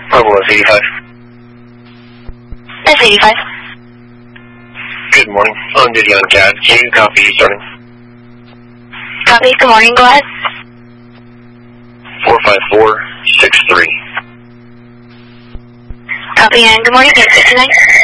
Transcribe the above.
Bravo, that's 85. That's 85. Good morning. On duty on CAD. Can you copy starting? Copy. Good morning. Go ahead. 45463. Copy and good morning. 59.